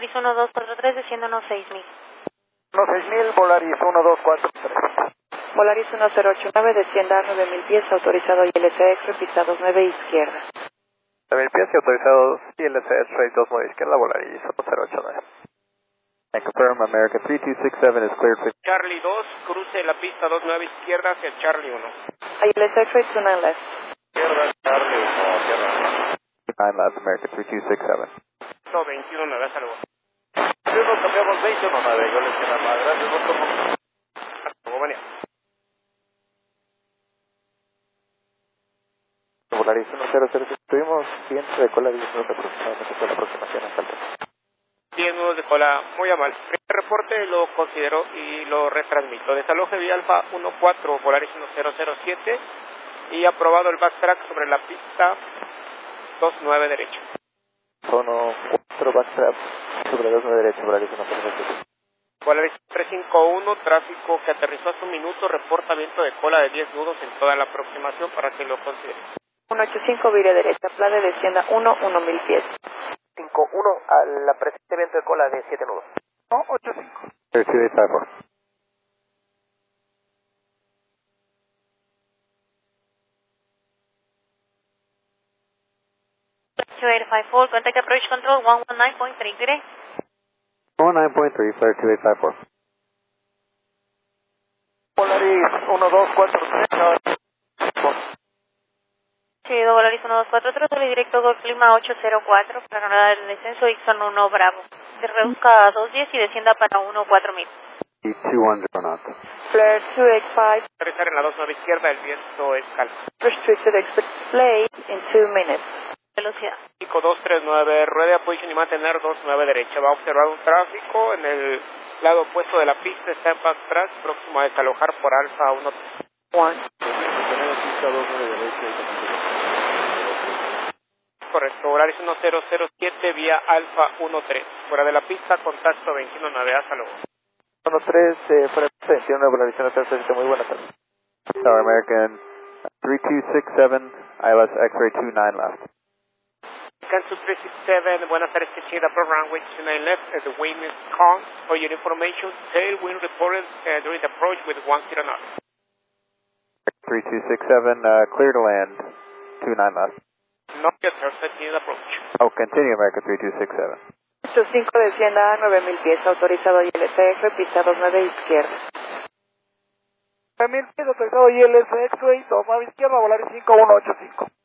Volaris 1243, desciende unos 6000. Unos 6000, Volaris 1243. Volaris 1089, descienda a 9000 pies, autorizado ILCX, pista 29 izquierda. 9000 pies y autorizados ILCX, rate 29 izquierda, Volaris 1089. And confirm America 3267 is cleared for Charlie 2, cruce la pista 29 izquierda hacia Charlie 1. ILCX, rate 29 left. izquierda, Charlie 1, izquierda. 9 left, America 3267. 219, hasta luego. Sí, nos cambiamos 219, yo les quiero más. Gracias, doctor. Hasta luego, venía. Volaris 1007, estuvimos 100 de cola 10 minutos aproximadamente por la aproximación hasta el 10 nudos de cola, muy a mal. El reporte lo considero y lo retransmito. Desaloje vía Alfa 14, Volaris 1007 y aprobado el backtrack sobre la pista 29 derecha. 4 backstrap sobre 29 derecha, Volaris 1007. Volaris 351, tráfico que aterrizó hace un minuto, reporta viento de cola de 10 nudos en toda la aproximación para que lo considere. 185, vire derecha, plane, descienda 1000 pies. 51 a la presente viento de cola de 7 nudos. No, 85. 3254. Air 54, contact approach control 119.3 today. 19.3, flare 2854. Polaris 1243. Seguido Volaris 1243, tele directo Golf Lima 804, para no dar el descenso, Ixon 1 Bravo. Se reduzca a 210 y descienda para 14000. Y 210 knots. Flare 285, Aterrizar en la 29 izquierda, el viento es calmo. restricted expert play in 2 minutes. Velocidad. Pico 239, ruede a position y mantener 29 derecha. Va a observar un tráfico en el lado opuesto de la pista, está en backtrack, próximo a desalojar por Alfa 1. 1. Correcto, Volaris 1007 vía Alfa 13. Fuera de la pista, contacto 219, hasta luego. 13, fuera de 21, Volaris 1007, muy buenas tardes. Tower American 3267, ILS X-ray 29 left. Cancel 367, buenas tardes, Kitchen, the program runway 29 left, as the wind is calm. For your information, tailwind reported during the approach with 10 knots. 3267, clear to land, 29 left. Not yet, sir, continue the approach. Oh, continue America 3267. 85, descienda a 9000 pies, autorizado ILCX, pista 29 izquierda. 9000 pies autorizado ILS X-ray, toma izquierda, Volaris 5185.